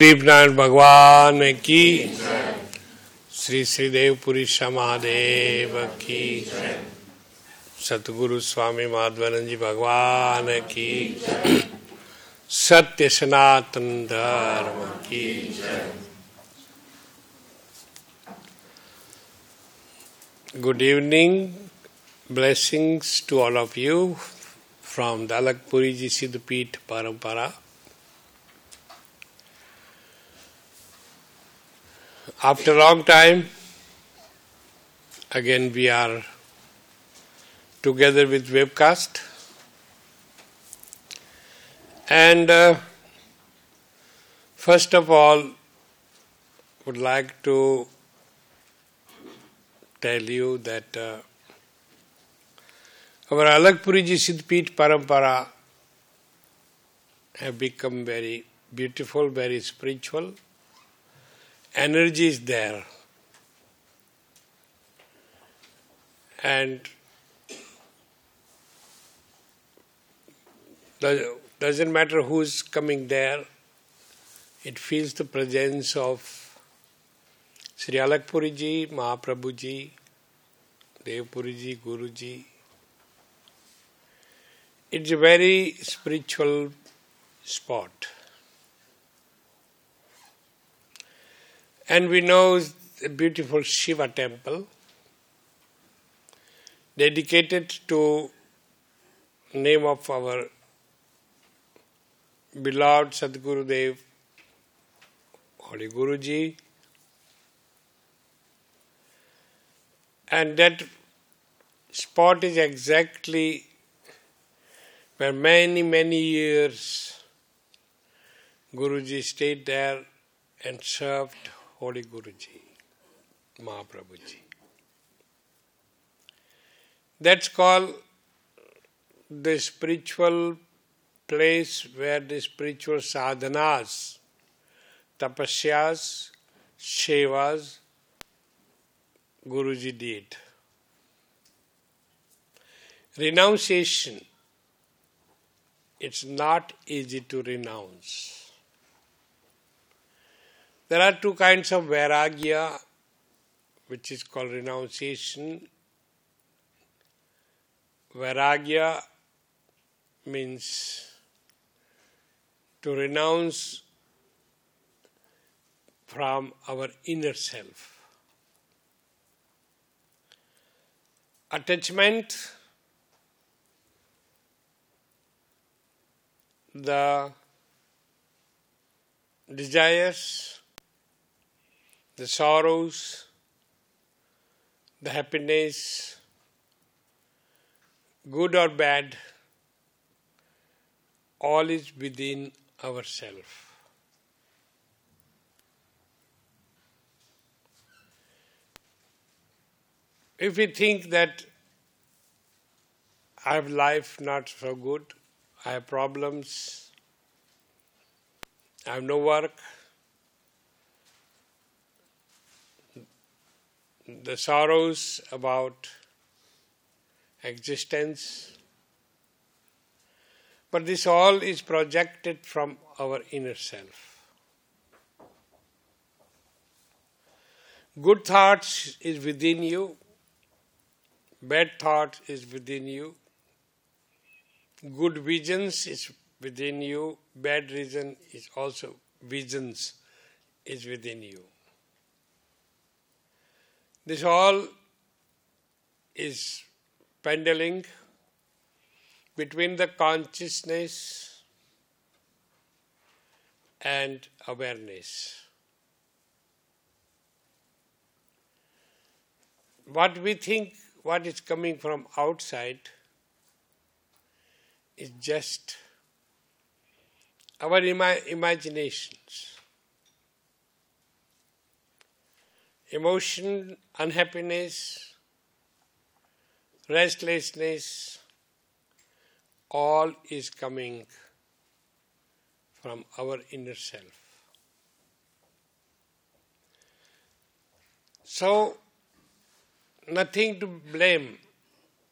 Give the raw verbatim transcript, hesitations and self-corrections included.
दीपनारायण भगवान की, श्री श्रीदेव पुरी महादेव की, सतगुरु स्वामी माधवानंद जी भगवान की, सत्य सनातन धर्म की। Good evening, blessings to all of you from Dalakpuri Ji Siddhapith Parampara. After a long time, again we are together with webcast, and uh, first of all would like to tell you that uh, our Dalakpuri Ji Siddhapith Parampara have become very beautiful, very spiritual. Energy is there, and doesn't matter who is coming there, it feels the presence of Sri Dalakpuri Ji, Mahaprabhu Ji, Devpuri Ji, Guru Ji. It's a very spiritual spot. And we know a beautiful Shiva temple dedicated to name of our beloved Sadguru Dev, Holy Guruji. And that spot is exactly where many, many years Guruji stayed there and served Holy Guruji, Mahaprabhuji. That's called the spiritual place where the spiritual sadhanas, tapasyas, sevas, Guruji did. Renunciation, it's not easy to renounce. There are two kinds of vairagya, which is called renunciation. Vairagya means to renounce from our inner self. Attachment, the desires, the sorrows, the happiness, good or bad, all is within ourselves. If we think that I have life not so good, I have problems, I have no work, the sorrows about existence, but this all is projected from our inner self. Good thoughts is within you, bad thought is within you, good visions is within you, bad reason is also visions is within you. This all is pendling between the consciousness and awareness. What we think, what is coming from outside, is just our ima- imaginations. Emotion, unhappiness, restlessness, all is coming from our inner self. So, nothing to blame